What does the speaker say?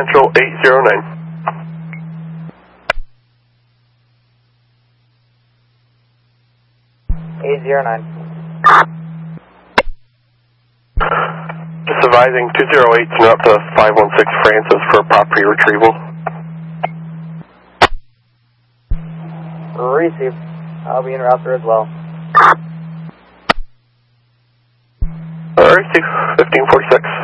Central 809. Just advising 208 to up to 516 Francis for property retrieval. Received. I'll be in route there as well. Alright, 1546.